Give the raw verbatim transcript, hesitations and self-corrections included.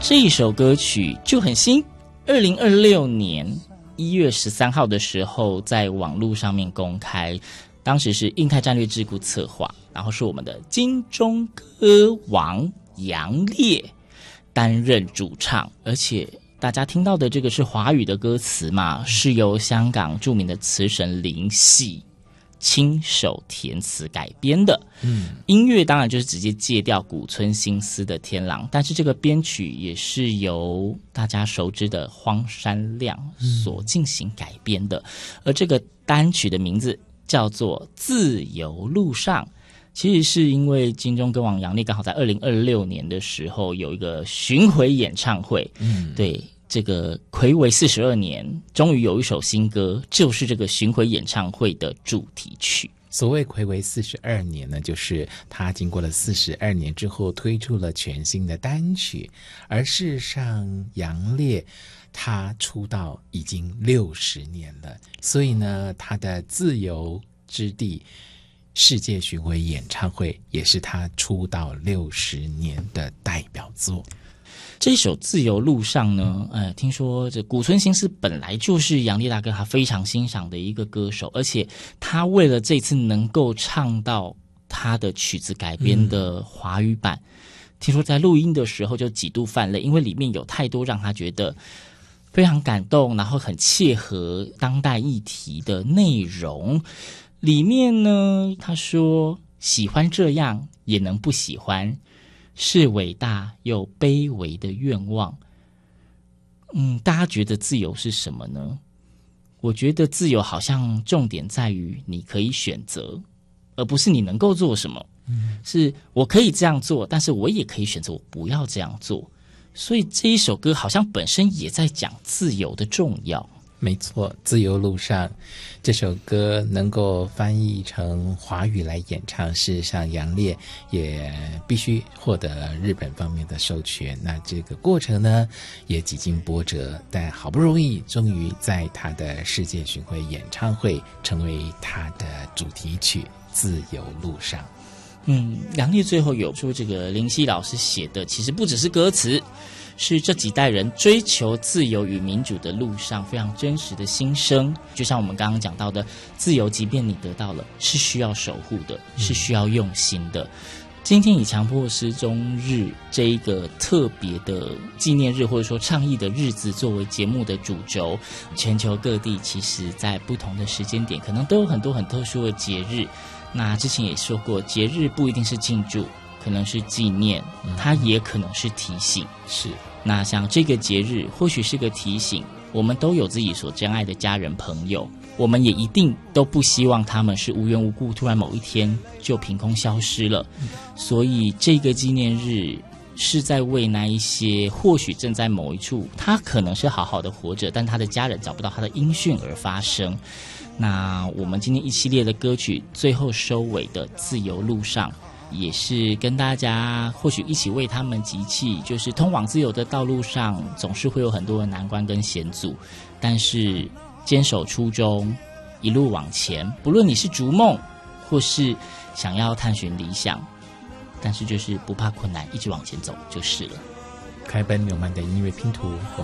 这一首歌曲就很新，二零二六年一月十三号的时候在网络上面公开，当时是印太战略智库策划，然后是我们的金钟歌王杨烈担任主唱，而且大家听到的这个是华语的歌词嘛，是由香港著名的词神林夕亲手填词改编的。嗯，音乐当然就是直接借调古村新司的《天狼》，但是这个编曲也是由大家熟知的荒山亮所进行改编的。而这个单曲的名字叫做《自由路上》，其实是因为金钟歌王杨烈刚好在二零二六年的时候有一个巡回演唱会，嗯，对。这个睽违四十二年，终于有一首新歌，就是这个巡回演唱会的主题曲。 所谓睽违四十二年呢，就是他经过了四十二年之后推出了全新的单曲。而事实上，杨烈他出道已经六十年了，所以呢，他的自由之地世界巡回演唱会也是他出道六十年的代表作。 这首《自由路上》呢，呃，听说这古村新司本来就是杨烈大哥他非常欣赏的一个歌手，而且他为了这次能够唱到他的曲子改编的华语版，嗯、听说在录音的时候就几度泛泪，因为里面有太多让他觉得非常感动，然后很切合当代议题的内容。里面呢，他说喜欢这样也能不喜欢，是伟大又卑微的愿望。嗯，大家觉得自由是什么呢？我觉得自由好像重点在于你可以选择，而不是你能够做什么。嗯，是我可以这样做，但是我也可以选择我不要这样做。所以这一首歌好像本身也在讲自由的重要。 没错，自由路上这首歌能够翻译成华语来演唱，事实上杨烈也必须获得日本方面的授权，那这个过程呢也几经波折，但好不容易终于在他的世界巡回演唱会成为他的主题曲《自由路上》。 嗯，杨烈最后有说这个林夕老师写的其实不只是歌词，是这几代人追求自由与民主的路上非常真实的心声。就像我们刚刚讲到的，自由即便你得到了，是需要守护的，是需要用心的。今天以强迫失踪日这一个特别的纪念日或者说倡议的日子作为节目的主轴，全球各地其实在不同的时间点可能都有很多很特殊的节日。那之前也说过，节日不一定是庆祝，可能是纪念，它也可能是提醒。 是， 那像这个节日或许是个提醒，我们都有自己所珍爱的家人朋友，我们也一定都不希望他们是无缘无故突然某一天就凭空消失了。嗯、所以这个纪念日是在为那一些或许正在某一处他可能是好好的活着，但他的家人找不到他的音讯而发生。那我们今天一系列的歌曲最后收尾的《自由路上》，也是跟大家或许一起为他们集气，就是通往自由的道路上总是会有很多的难关跟险阻，但是坚守初衷，一路往前，不论你是逐梦或是想要探寻理想，但是就是不怕困难，一直往前走就是了。 开本纽曼的音乐拼图，我们